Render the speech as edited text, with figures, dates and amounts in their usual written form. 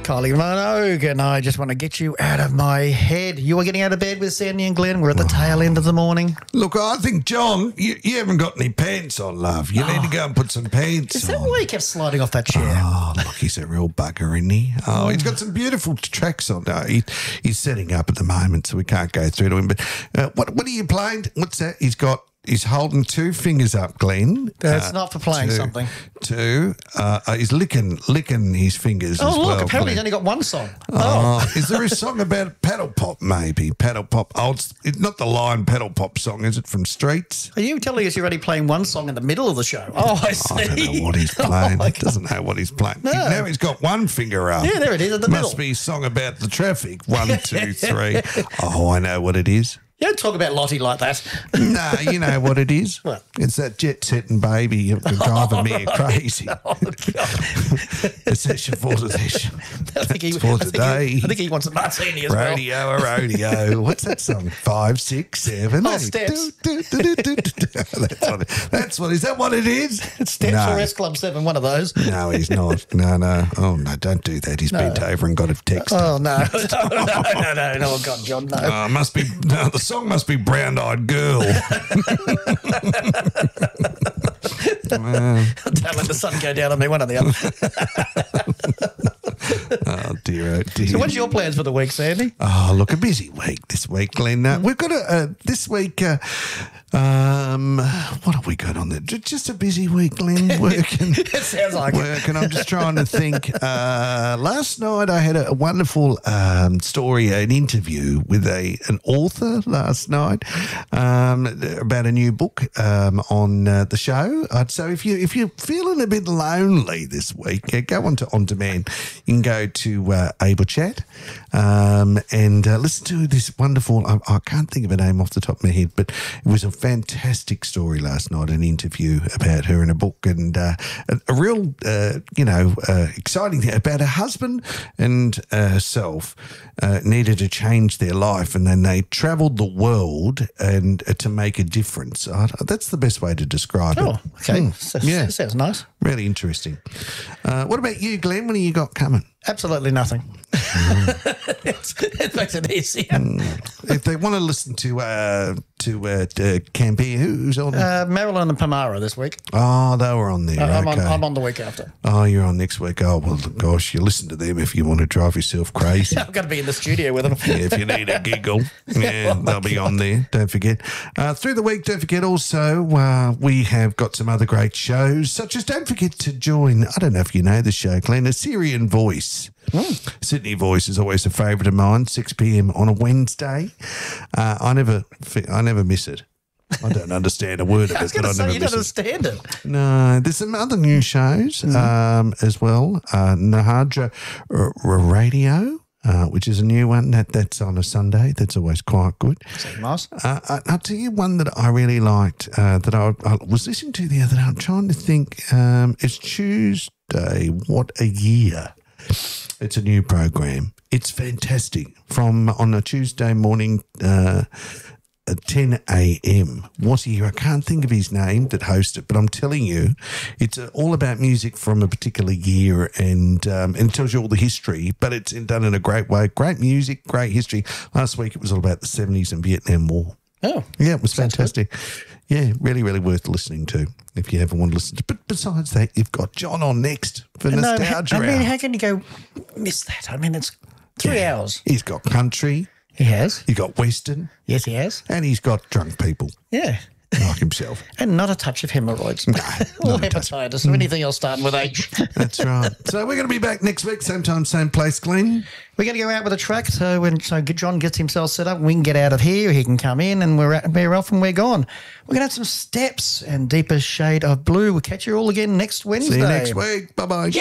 Kylie Minogue, and I just want to get you out of my head. You are getting out of bed with Sandy and Glenn. We're at the tail end of the morning. Look, I think, John, you haven't got any pants on, love. You need to go and put some pants Is on. that why you kept sliding off that chair? Oh, look, he's a real bugger, isn't he? Oh, he's got some beautiful tracks on. He's setting up at the moment, so we can't go through to him. But what are you playing? What's that? He's holding two fingers up, Glenn. That's not for playing something. He's licking his fingers as well. Oh, look, apparently Glenn. he's only got one song. Is there a song about paddle pop, maybe? Paddle pop. Oh, it's not the Lion paddle pop song, is it, from Streets? Are you telling us you're only playing one song in the middle of the show? Oh, I see. I don't know what he's playing. Oh, He doesn't know what he's playing. No. Now he's got one finger up. Yeah, there it is at the middle. Must be a song about the traffic. 1, 2, 3. Oh, I know what it is. You don't talk about Lottie like that. No, you know what it is. What? It's that jet setting baby driving me crazy. Oh, God. It's session for today. I think he wants a martini as well. Rodeo. What's that song? 5, 6, 7, 8. Steps. That's what. Is that what it is? Steps No. or S Club 7, one of those. No, he's not. No. Oh, no, don't do that. He's bent over and got a text. Oh, no. No. Oh, God, John, no. The song must be Brown Eyed Girl. Don't let the sun go down on me, one or the other. Oh, dear. So what's your plans for the week, Sandy? Oh, look, a busy week this week, Glenn. We've got this week, what have we got on there? Just a busy week, Glenn, working. It sounds like working. I'm just trying to think. Last night I had a wonderful story, an interview with an author last night about a new book on the show. So if you're feeling a bit lonely this week, go on to On Demand. You can go to Able Chat and listen to this wonderful, I can't think of a name off the top of my head, but it was a fantastic story last night, an interview about her in a book, and a real, exciting thing about her husband and herself needed to change their life, and then they travelled the world and to make a difference. That's the best way to describe it. Oh, okay. Yeah. Sounds nice. Really interesting. What about you, Glenn? What have you got coming? Absolutely nothing. It makes it easier. If they want to listen to Campy, who's on? Marilyn and Pamara this week. Oh, they were on there. I'm okay. on the week after. Oh, you're on next week. Oh, well, gosh, you listen to them if you want to drive yourself crazy. I've got to be in the studio with them. Yeah, if you need a giggle, they'll be on there. Don't forget. Through the week, don't forget also, we have got some other great shows, such as don't forget to join, I don't know if you know the show, Glenn, Assyrian Voice. Sydney Voice is always a favourite of mine, 6 p.m. on a Wednesday. I never miss it. I don't understand a word of it, but I never you miss don't it. understand it. No, there's some other new shows as well. Nahadra Radio, which is a new one. That's on a Sunday. That's always quite good. Nice. I'll tell you one that I really liked that I was listening to the other day. I'm trying to think. It's Tuesday. What a year. It's a new program. It's fantastic. From on a Tuesday morning at 10 a.m. Was he here? I can't think of his name that hosts it, but I'm telling you, it's all about music from a particular year, and it tells you all the history, but it's done in a great way. Great music, great history. Last week it was all about the 70s and Vietnam War. Oh. Yeah, it was fantastic. Yeah, really, really worth listening to if you ever want to listen to. But besides that, you've got John on next for Nostalgia I mean, Hour. how can you go miss that? I mean, it's 3 hours. He's got country, He has. he's got western, Yes, he has. and he's got drunk people Yeah. like himself. And not a touch of hemorrhoids. No, or hepatitis or anything else starting with H. That's right. So we're going to be back next week, same time, same place, Glenn. We're going to go out with a track, so when John gets himself set up, we can get out of here, he can come in, and we're off and we're gone. We're going to have some Steps and Deeper Shade of Blue. We'll catch you all again next Wednesday. See you next week. Bye-bye.